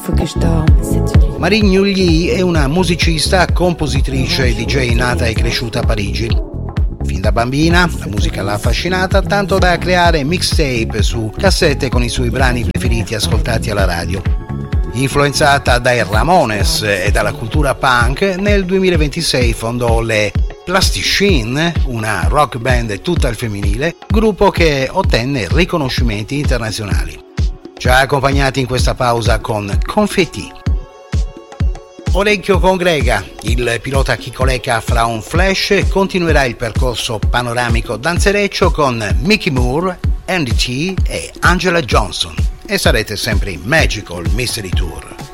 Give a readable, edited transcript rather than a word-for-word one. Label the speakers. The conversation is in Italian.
Speaker 1: faut que je dorme cette nuit.
Speaker 2: Marie Gnugli è una musicista, compositrice e DJ nata e cresciuta a Parigi. Fin da bambina la musica l'ha affascinata tanto da creare mixtape su cassette con i suoi brani preferiti ascoltati alla radio. Influenzata dai Ramones e dalla cultura punk, nel 2026 fondò le Plasticine, una rock band tutta al femminile, gruppo che ottenne riconoscimenti internazionali. Ci ha accompagnati in questa pausa con Confetti. Orecchio congrega, il pilota Chicoleca fra un flash continuerà il percorso panoramico danzereccio con Mickey Moore, Andy T e Angela Johnson e sarete sempre in Magical Mystery Tour.